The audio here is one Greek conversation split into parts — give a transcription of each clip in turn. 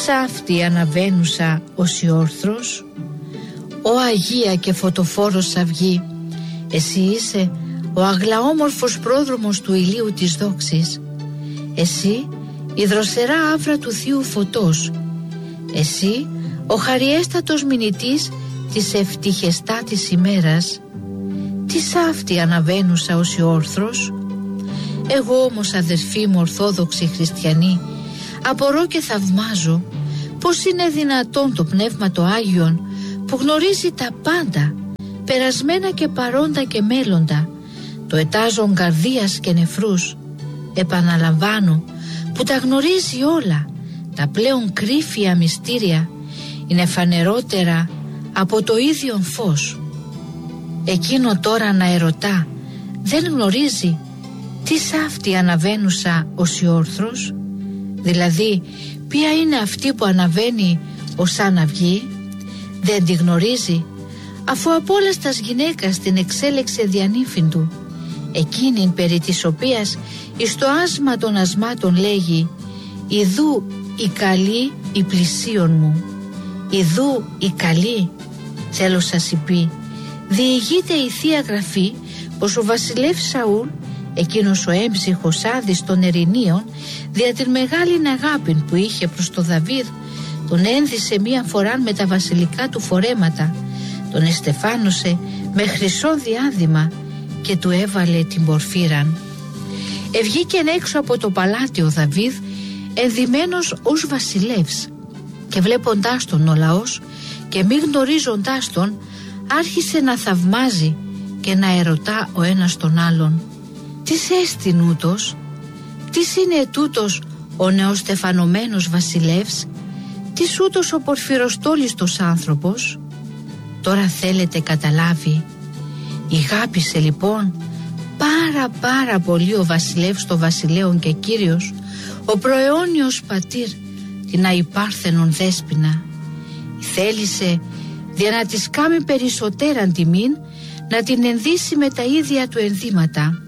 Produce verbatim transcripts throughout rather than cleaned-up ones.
σάφτη αναβαίνουσα ως η όρθρος. Ω Αγία και φωτοφόρος αυγή, εσύ είσαι ο αγλαόμορφος πρόδρομος του ηλίου της δόξης. Εσύ η δροσερά άβρα του Θείου φωτός. Εσύ ο χαριέστατος μηνυτής της ευτυχεστάτης ημέρας. Τι σάφτη αναβαίνουσα ως η όρθρος. Εγώ όμως, αδερφοί μου ορθόδοξοι χριστιανοί, απορώ και θαυμάζω πως είναι δυνατόν το Πνεύμα το Άγιον, που γνωρίζει τα πάντα, περασμένα και παρόντα και μέλλοντα, το ετάζον καρδίας και νεφρούς, επαναλαμβάνω, που τα γνωρίζει όλα, τα πλέον κρύφια μυστήρια, είναι φανερότερα από το ίδιον φως. Εκείνο τώρα να ερωτά, δεν γνωρίζει τι σάφτη αναβαίνουσα ως η όρθρος, δηλαδή ποια είναι αυτή που αναβαίνει ως αν αυγή, δεν τη γνωρίζει, αφού από όλας τας γυναίκας την εξέλεξε διανύφην του, εκείνην περί της οποίας εις το άσμα των ασμάτων λέγει, «Ιδού η καλή η πλησίον μου». «Ιδού η καλή», θέλω σας πει, διηγείται η Θεία Γραφή πως ο βασιλεύς Σαούλ, εκείνος ο έμψυχος άδης των Ερηνίων, δια την μεγάλην αγάπην που είχε προς τον Δαβίδ, τον ένδυσε μία φορά με τα βασιλικά του φορέματα, τον εστεφάνωσε με χρυσό διάδημα και του έβαλε την πορφύραν. Ευγήκεν έξω από το παλάτι ο Δαβίδ, ενδυμένος ως βασιλεύς, και βλέποντάς τον ο λαός και μη γνωρίζοντάς τον, άρχισε να θαυμάζει και να ερωτά ο ένας τον άλλον, «Τις έστιν ούτως, τις είναι τούτος ο νεοστεφανωμένος βασιλεύς, τις ούτως ο πορφυροστόλιστος άνθρωπος?» Τώρα θέλετε καταλάβει. Ηγάπησε λοιπόν πάρα πάρα πολύ ο βασιλεύς των βασιλέων και κύριος, ο προαιώνιος πατήρ, την αϊπάρθενον δέσποινα. Θέλησε δια να της κάμει περισσότεραν τιμήν, να την ενδύσει με τα ίδια του ενδύματα.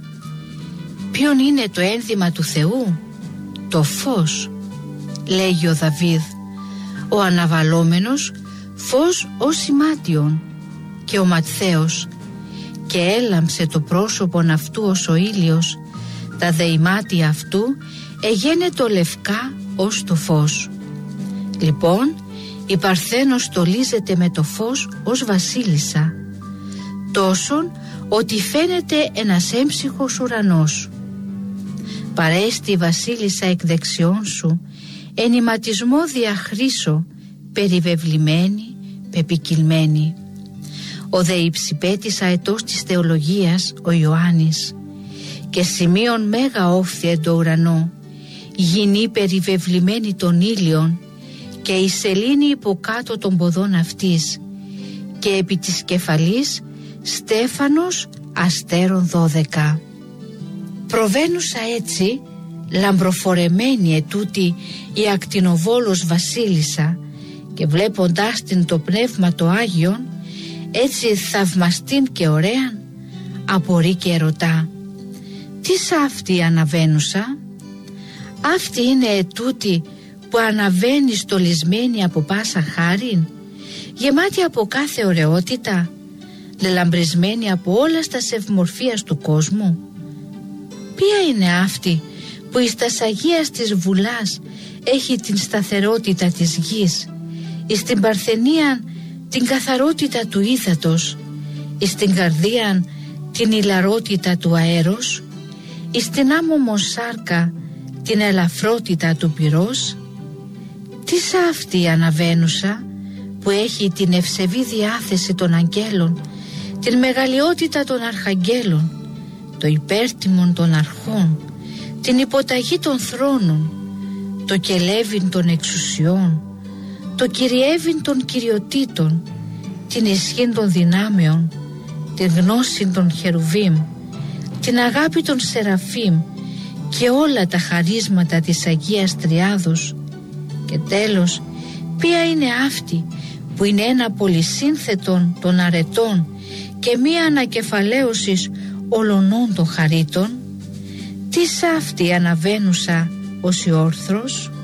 Ποιον είναι το ένδυμα του Θεού? Το φως, λέγει ο Δαβίδ, ο αναβαλόμενος φως ως σημάτιον, και ο Ματθαίος, και έλαμψε το πρόσωπον αυτού ως ο ήλιος, τα δεημάτια αυτού εγένετο λευκά ως το φως. Λοιπόν, η Παρθένος στολίζεται με το φως ως βασίλισσα, τόσον ότι φαίνεται ένας έμψυχος ουρανός. Παρέστη βασίλισσα εκ δεξιών σου, ενηματισμό διαχρήσω, περιβεβλημένη, πεπικυλμένη. Ο δε υψηπέτης αετός της θεολογίας, ο Ιωάννης, και σημείων μέγα όφθη εν το ουρανό, γυνή περιβεβλημένη των ήλιων, και η σελήνη υποκάτω των ποδών αυτής, και επί της κεφαλής στέφανος αστέρων δώδεκα. Προβαίνουσα έτσι, λαμπροφορεμένη ετούτη η ακτινοβόλος βασίλισσα, και βλέποντάς την το Πνεύμα το Άγιον, έτσι θαυμαστήν και ωραίαν, απορεί και ρωτά, «Τι σάφτη αναβαίνουσα?» Αυτή είναι ετούτη που αναβαίνει στολισμένη από πάσα χάριν, γεμάτη από κάθε ωραιότητα, λελαμπρισμένη από όλα στα ευμορφίας του κόσμου. Ποια είναι αυτή που εις τας Αγίας της Βουλάς έχει την σταθερότητα της γης, εις την παρθενίαν την καθαρότητα του ύδατος, εις την καρδίαν την ηλαρότητα του αέρος, εις την άμωμο σάρκα την ελαφρότητα του πυρός? Τι σάφτη αναβαίνουσα που έχει την ευσεβή διάθεση των αγγέλων, την μεγαλειότητα των αρχαγγέλων, το υπέρτιμον των αρχών, την υποταγή των θρόνων, το κελεύειν των εξουσιών, το κυριεύειν των κυριοτήτων, την ισχύν των δυνάμεων, την γνώση των χερουβίμ, την αγάπη των σεραφείμ και όλα τα χαρίσματα της Αγίας Τριάδος. Και τέλος, ποια είναι αυτή που είναι ένα πολυσύνθετον των αρετών και μία ανακεφαλαίωσης ολονών των χαρίτων? Τι σάφτη αναβαίνουσα ως η όρθρος?